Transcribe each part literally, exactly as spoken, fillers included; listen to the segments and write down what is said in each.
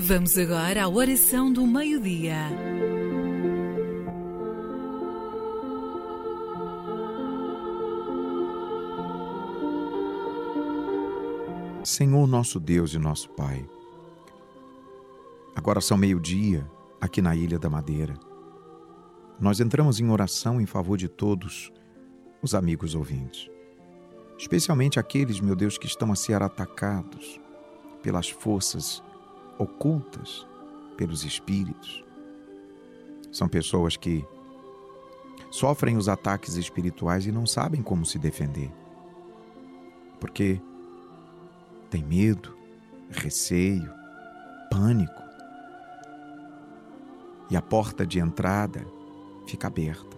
Vamos agora à oração do meio-dia. Senhor nosso Deus e nosso Pai, agora são meio-dia aqui na Ilha da Madeira. Nós entramos em oração em favor de todos os amigos ouvintes, especialmente aqueles, meu Deus, que estão a ser atacados pelas forças ocultas, pelos espíritos. São pessoas que sofrem os ataques espirituais e não sabem como se defender, porque tem medo, receio, pânico. E a porta de entrada fica aberta.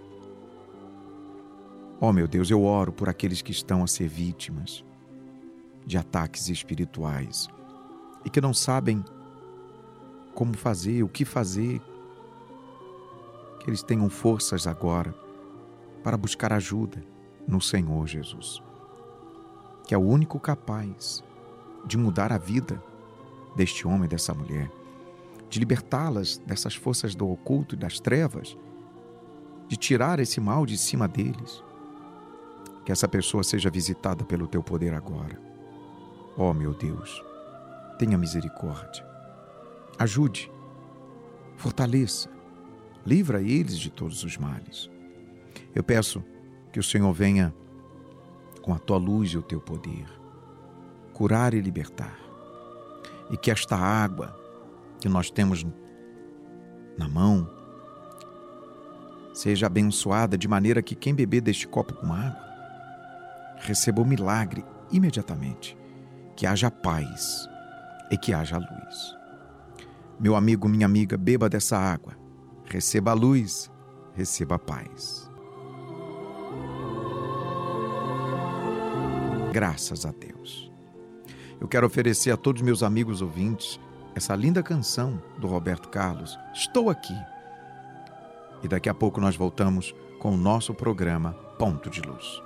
Oh, meu Deus, eu oro por aqueles que estão a ser vítimas de ataques espirituais e que não sabem como fazer, o que fazer. Que eles tenham forças agora para buscar ajuda no Senhor Jesus, que é o único capaz de mudar a vida deste homem e dessa mulher, de libertá-las dessas forças do oculto e das trevas, de tirar esse mal de cima deles. Que essa pessoa seja visitada pelo teu poder agora. Ó, meu Deus, tenha misericórdia. Ajude, fortaleça, livra eles de todos os males. Eu peço que o Senhor venha com a tua luz e o teu poder, curar e libertar. E que esta água que nós temos na mão seja abençoada de maneira que quem beber deste copo com água receba o milagre imediatamente, que haja paz e que haja luz. Meu amigo, minha amiga, beba dessa água, receba a luz, receba a paz. Graças a Deus. Eu quero oferecer a todos meus amigos ouvintes essa linda canção do Roberto Carlos, Estou Aqui. E daqui a pouco nós voltamos com o nosso programa Ponto de Luz.